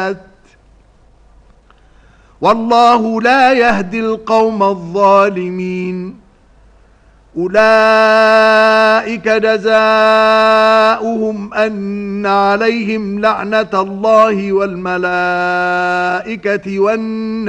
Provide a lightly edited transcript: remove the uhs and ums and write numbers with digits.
والله لا يهدي القوم الظالمين. أولئك جزاؤهم أن عليهم لعنة الله والملائكة والناس